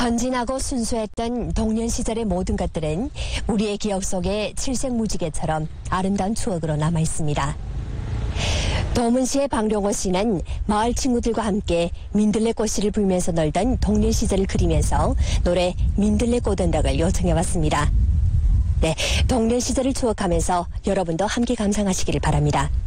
건진하고 순수했던童年 시절의 모든 것들은 우리의 기억 속에 칠색무지개처럼 아름다운 추억으로 남아있습니다. 도문시의 박룡호 씨는 마을 친구들과 함께 민들레꽃씨를 불면서 놀던童年 시절을 그리면서 노래 민들레꽃 언덕을 요청해왔습니다. 네,童年 시절을 추억하면서 여러분도 함께 감상하시기를 바랍니다.